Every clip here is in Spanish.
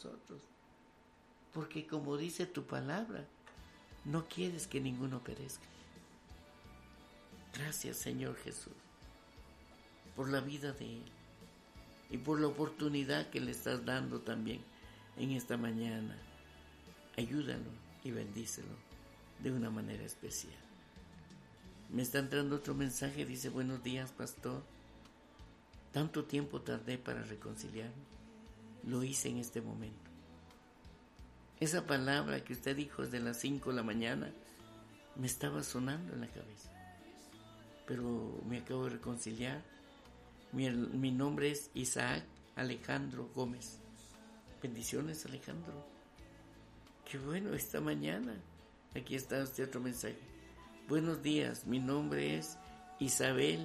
nosotros. Porque como dice tu palabra, no quieres que ninguno perezca. Gracias, Señor Jesús, por la vida de él y por la oportunidad que le estás dando también en esta mañana. Ayúdalo y bendícelo de una manera especial. Me está entrando otro mensaje, dice: buenos días, pastor. Tanto tiempo tardé para reconciliarme. Lo hice en este momento. Esa palabra que usted dijo desde las 5 de la mañana me estaba sonando en la cabeza. Pero me acabo de reconciliar. Mi nombre es Isaac Alejandro Gómez. Bendiciones, Alejandro. Qué bueno, esta mañana. Aquí está este otro mensaje. Buenos días, mi nombre es Isabel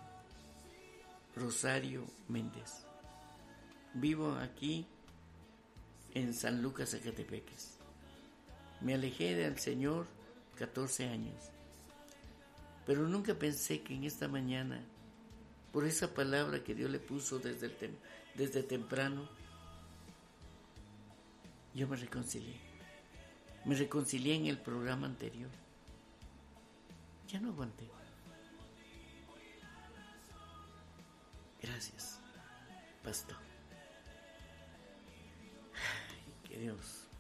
Rosario Méndez. Vivo aquí en San Lucas, Zacatepeques. Me alejé del Señor 14 años, pero nunca pensé que en esta mañana, por esa palabra que Dios le puso desde temprano, yo me reconcilié. Me reconcilié en el programa anterior. Ya no aguanté. Gracias, pastor. Ay, que Dios